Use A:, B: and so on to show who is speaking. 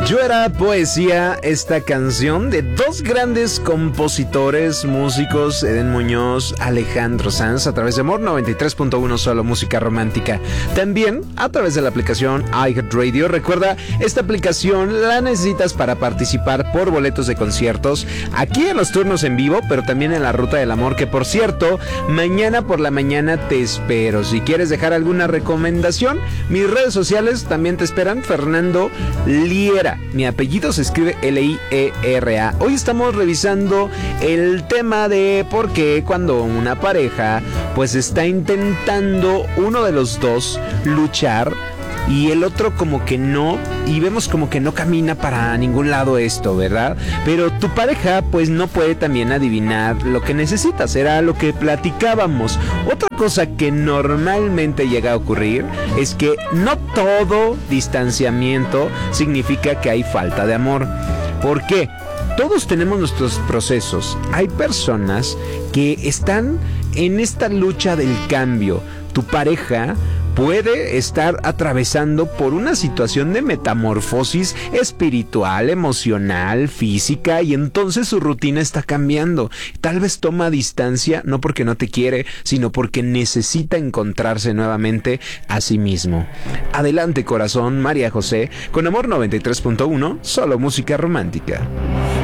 A: Yo era poesía, esta canción de dos grandes compositores, músicos, Eden Muñoz, Alejandro Sanz, a través de Amor 93.1, solo música romántica. También a través de la aplicación iHeartRadio. Recuerda, esta aplicación la necesitas para participar por boletos de conciertos, aquí en los turnos en vivo, pero también en la Ruta del Amor, que por cierto, mañana por la mañana te espero. Si quieres dejar alguna recomendación, mis redes sociales también te esperan. Fernando Liera. Mi apellido se escribe Liera. Hoy estamos revisando el tema de por qué cuando una pareja pues está intentando uno de los dos luchar y el otro como que no, y vemos como que no camina para ningún lado esto, ¿verdad? Pero tu pareja pues no puede también adivinar lo que necesitas, era lo que platicábamos. Otra cosa que normalmente llega a ocurrir es que no todo distanciamiento significa que hay falta de amor. ¿Por qué? Todos tenemos nuestros procesos. Hay personas que están en esta lucha del cambio. Tu pareja puede estar atravesando por una situación de metamorfosis espiritual, emocional, física, y entonces su rutina está cambiando. Tal vez toma distancia, no porque no te quiere, sino porque necesita encontrarse nuevamente a sí mismo. Adelante, corazón, María José, con Amor 93.1, solo música romántica.